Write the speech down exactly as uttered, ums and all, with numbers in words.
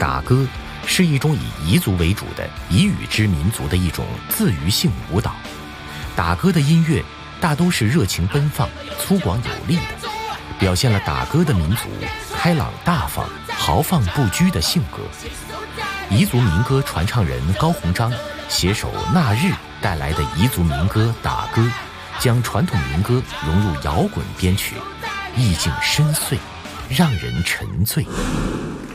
打歌是一种以彝族为主的彝语之民族的一种自娱性舞蹈。打歌的音乐大都是热情奔放、粗犷有力的，表现了打歌的民族开朗大方、豪放不拘的性格。彝族民歌传唱人高鸿章携手那日带来的彝族民歌打歌，将传统民歌融入摇滚编曲，意境深邃，让人沉醉。